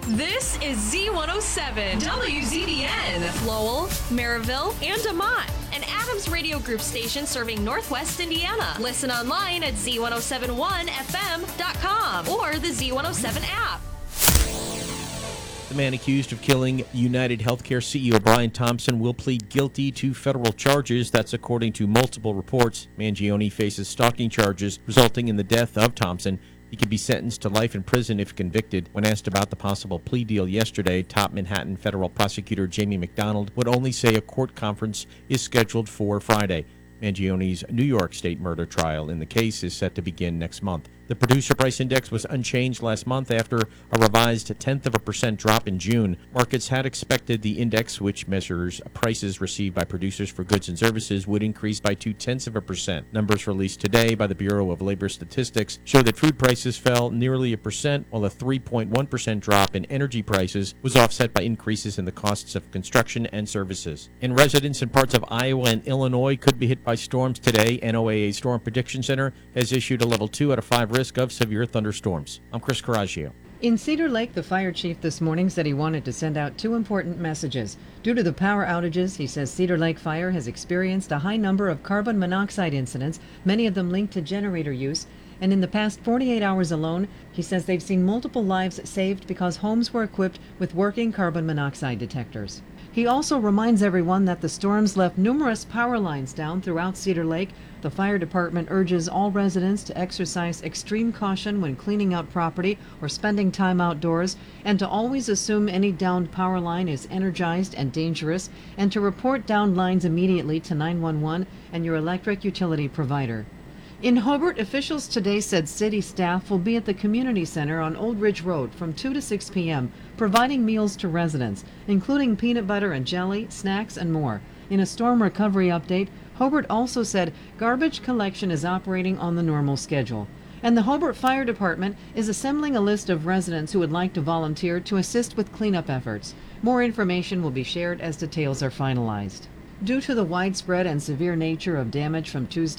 This is Z107, WZDN, Lowell, Maryville, and Amont, an Adams Radio Group station serving Northwest Indiana. Listen online at Z1071FM.com or the Z107 app. The man accused of killing United Healthcare CEO Brian Thompson will plead guilty to federal charges. That's according to multiple reports. Mangione faces stalking charges resulting in the death of Thompson. He could be sentenced to life in prison if convicted. When asked about the possible plea deal yesterday, top Manhattan federal prosecutor Jamie McDonald would only say a court conference is scheduled for Friday. Mangione's New York State murder trial in the case is set to begin next month. The producer price index was unchanged last month after a revised 0.1% drop in June. Markets had expected the index, which measures prices received by producers for goods and services, would increase by 0.2%. Numbers released today by the Bureau of Labor Statistics show that food prices fell nearly 1%, while a 3.1% drop in energy prices was offset by increases in the costs of construction and services. And residents in parts of Iowa and Illinois could be hit by storms today. NOAA Storm Prediction Center has issued a level 2 out of 5 risk of severe thunderstorms. I'm Chris Coraggio. In Cedar Lake, the fire chief this morning said he wanted to send out 2 important messages. Due to the power outages, he says Cedar Lake Fire has experienced a high number of carbon monoxide incidents, many of them linked to generator use. And in the past 48 hours alone, he says they've seen multiple lives saved because homes were equipped with working carbon monoxide detectors. He also reminds everyone that the storms left numerous power lines down throughout Cedar Lake. The fire department urges all residents to exercise extreme caution when cleaning out property or spending time outdoors, and to always assume any downed power line is energized and dangerous, and to report downed lines immediately to 911 and your electric utility provider. In Hobart, officials today said city staff will be at the community center on Old Ridge Road from 2 to 6 p.m., providing meals to residents, including peanut butter and jelly, snacks, and more. In a storm recovery update, Hobart also said garbage collection is operating on the normal schedule. And the Hobart Fire Department is assembling a list of residents who would like to volunteer to assist with cleanup efforts. More information will be shared as details are finalized. Due to the widespread and severe nature of damage from Tuesday